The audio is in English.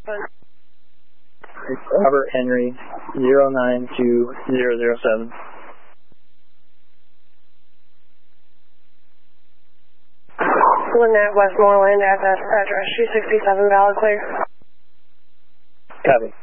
It's Robert Henry, 092007. Lynette Westmoreland, address 267 Valid Clear. Copy.